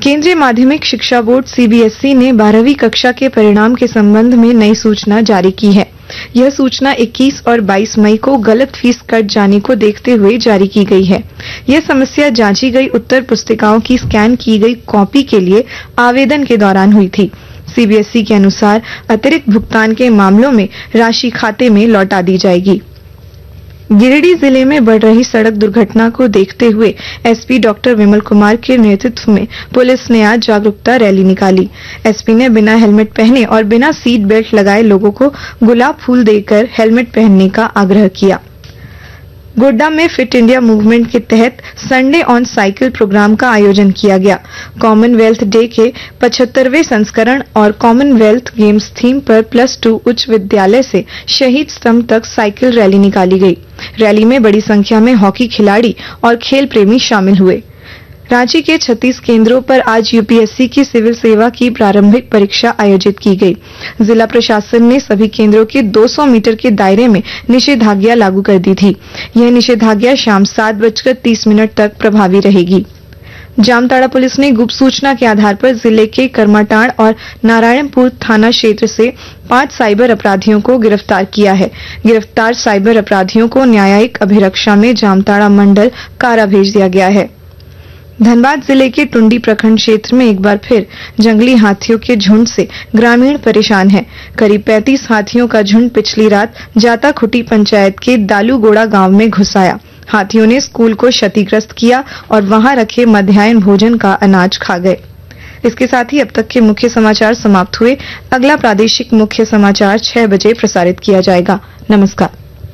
केंद्रीय माध्यमिक शिक्षा बोर्ड सीबीएसई ने 12वीं कक्षा के परिणाम के संबंध में नई सूचना जारी की है। यह सूचना 21 और 22 मई को गलत फीस कट जाने को देखते हुए जारी की गई है। यह समस्या जांची गई उत्तर पुस्तिकाओं की स्कैन की गई कॉपी के लिए आवेदन के दौरान हुई थी। सीबीएसई के अनुसार अतिरिक्त भुगतान के मामलों में राशि खाते में लौटा दी जाएगी। गिरिडीह जिले में बढ़ रही सड़क दुर्घटना को देखते हुए एसपी डॉक्टर विमल कुमार के नेतृत्व में पुलिस ने आज जागरूकता रैली निकाली। एसपी ने बिना हेलमेट पहने और बिना सीट बेल्ट लगाए लोगों को गुलाब फूल देकर हेलमेट पहनने का आग्रह किया। गोड्डा में फिट इंडिया मूवमेंट के तहत संडे ऑन साइकिल प्रोग्राम का आयोजन किया गया। कॉमनवेल्थ डे के 75वें संस्करण और कॉमनवेल्थ गेम्स थीम पर +2 उच्च विद्यालय से शहीद स्तंभ तक साइकिल रैली निकाली गई। रैली में बड़ी संख्या में हॉकी खिलाड़ी और खेल प्रेमी शामिल हुए। रांची के 36 केंद्रों पर आज यूपीएससी की सिविल सेवा की प्रारंभिक परीक्षा आयोजित की गई। जिला प्रशासन ने सभी केंद्रों के 200 मीटर के दायरे में निषेधाज्ञा लागू कर दी थी। यह निषेधाज्ञा शाम 7:30 तक प्रभावी रहेगी। जामताड़ा पुलिस ने गुप्त सूचना के आधार पर जिले के करमाटांड़ और नारायणपुर थाना क्षेत्र से 5 साइबर अपराधियों को गिरफ्तार किया है। गिरफ्तार साइबर अपराधियों को न्यायिक अभिरक्षा में जामताड़ा मंडल कारा भेज दिया गया है। धनबाद जिले के टुंडी प्रखंड क्षेत्र में एक बार फिर जंगली हाथियों के झुंड से ग्रामीण परेशान है। करीब 35 हाथियों का झुंड पिछली रात जाताखुटी पंचायत के दालूगोड़ा गांव में घुस आया। हाथियों ने स्कूल को क्षतिग्रस्त किया और वहां रखे मध्याह्न भोजन का अनाज खा गए। इसके साथ ही अब तक के मुख्य समाचार समाप्त हुए। अगला प्रादेशिक मुख्य समाचार 6 बजे प्रसारित किया जाएगा। नमस्कार।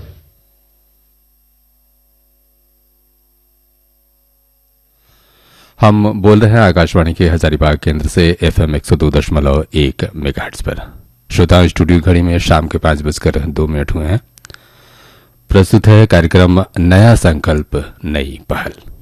हम बोल रहे हैं आकाशवाणी के हजारीबाग केंद्र से FM 102.1 मेगाहर्ट्ज पर। श्रोता स्टूडियो घड़ी में शाम के 5:02 हुए हैं। प्रस्तुत है कार्यक्रम नया संकल्प नई पहल।